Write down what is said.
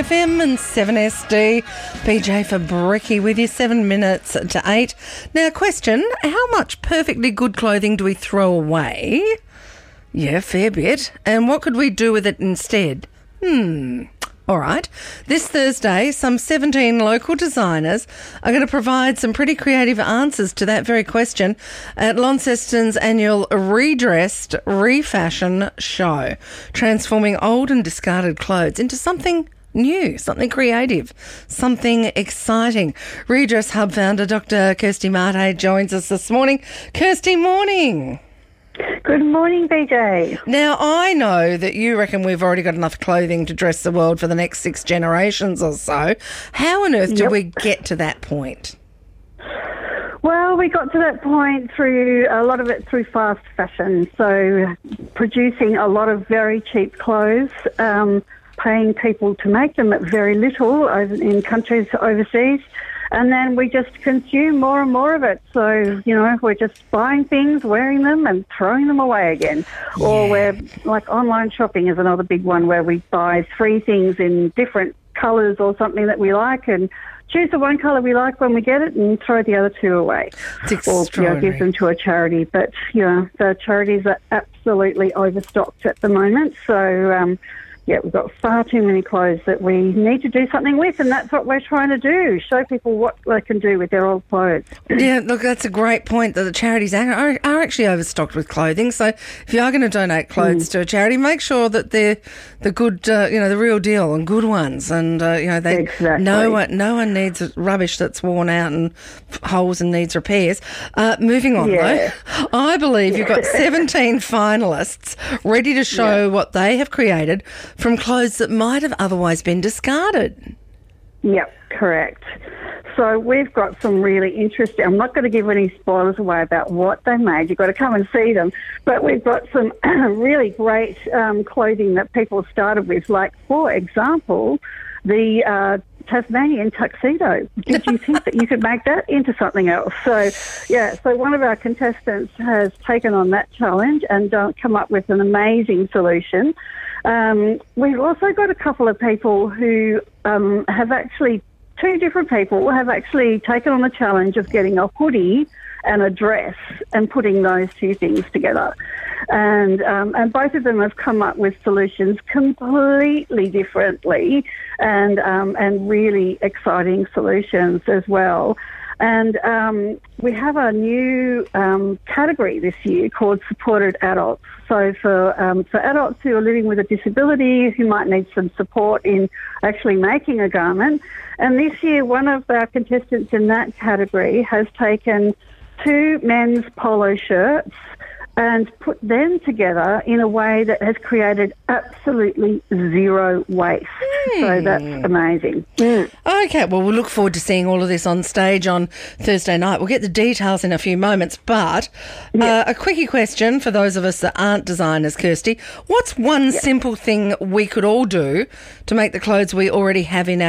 FM and 7SD. BJ Fabricki with you, 7 minutes to 8. Now, question, how much perfectly good clothing do we throw away? Yeah, fair bit. And what could we do with it instead? All right. This Thursday, some 17 local designers are going to provide some pretty creative answers to that very question at Launceston's annual Redressed Refashion show, transforming old and discarded clothes into something new, something creative, something exciting. Redress Hub founder Dr. Kirsty Marte joins us this morning. Kirsty, morning. Good morning, BJ. Now, I know that you reckon we've already got enough clothing to dress the world for the next 6 generations or so. How on earth do we get to that point? Well, we got to that point through a lot of it through fast fashion. So producing a lot of very cheap clothes, paying people to make them at very little in countries overseas. And then we just consume more and more of it. So, we're just buying things, wearing them and throwing them away again. Yeah. Or we're, like, online shopping is another big one where we buy 3 things in different colours or something that we like and choose the one colour we like when we get it and throw the other 2 away. It's or give them to a charity. But, the charities are absolutely overstocked at the moment. So, we've got far too many clothes that we need to do something with, and that's what we're trying to do, show people what they can do with their old clothes. Yeah, look, that's a great point that the charities are actually overstocked with clothing. So if you are going to donate clothes to a charity, make sure that they're the good, the real deal and good ones. And, exactly. no one needs rubbish that's worn out and holes and needs repairs. Moving on, though, I believe you've got 17 finalists ready to show what they have created from clothes that might have otherwise been discarded. Yep, correct. So we've got some really interesting, I'm not going to give any spoilers away about what they made. You've got to come and see them. But we've got some really great clothing that people started with, like, for example, the Tasmanian tuxedo. Did you think that you could make that into something else? So one of our contestants has taken on that challenge and come up with an amazing solution. We've also got a couple of people who have actually, 2 different people have actually taken on the challenge of getting a hoodie and a dress and putting those 2 things together. And both of them have come up with solutions completely differently and really exciting solutions as well. And we have a new category this year called supported adults. So for adults who are living with a disability, who might need some support in actually making a garment. And this year, one of our contestants in that category has taken 2 men's polo shirts and put them together in a way that has created absolutely zero waste. So that's amazing. Okay, well, we'll look forward to seeing all of this on stage on Thursday night. We'll get the details in a few moments, but a quickie question for those of us that aren't designers, Kirsty. What's one simple thing we could all do to make the clothes we already have in our